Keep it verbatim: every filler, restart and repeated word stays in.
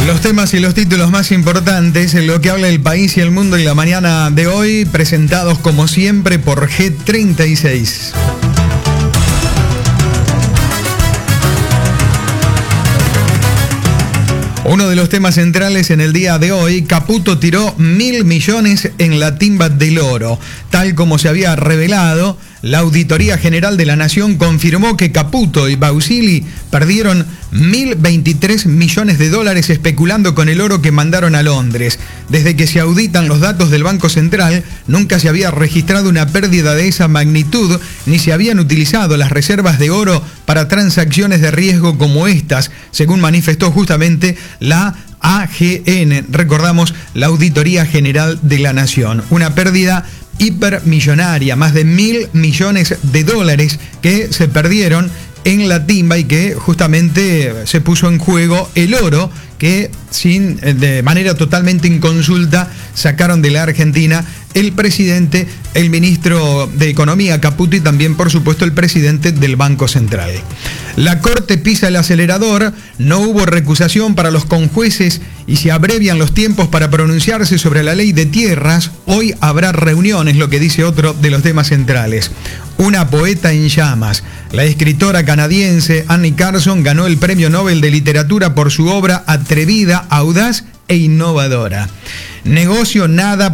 Los temas y los títulos más importantes en lo que habla el país y el mundo en la mañana de hoy, presentados como siempre por G treinta y seis. Uno de los temas centrales en el día de hoy: Caputo tiró mil millones en la timba del oro. Tal como se había revelado, la Auditoría General de la Nación confirmó que Caputo y Bausili perdieron mil veintitrés millones de dólares especulando con el oro que mandaron a Londres. Desde que se auditan los datos del Banco Central, nunca se había registrado una pérdida de esa magnitud, ni se habían utilizado las reservas de oro para transacciones de riesgo como estas, según manifestó justamente la A G N, recordamos, la Auditoría General de la Nación. Una pérdida hipermillonaria, más de mil millones de dólares que se perdieron en la timba y que justamente se puso en juego el oro que sin, de manera totalmente inconsulta sacaron de la Argentina el presidente, el ministro de Economía Caputo y también por supuesto el presidente del Banco Central. La Corte pisa el acelerador, no hubo recusación para los conjueces y se abrevian los tiempos para pronunciarse sobre la ley de tierras. Hoy habrá reuniones, lo que dice otro de los temas centrales. Una poeta en llamas. La escritora canadiense Annie Carson ganó el Premio Nobel de Literatura por su obra atrevida, audaz e innovadora. Negocio nada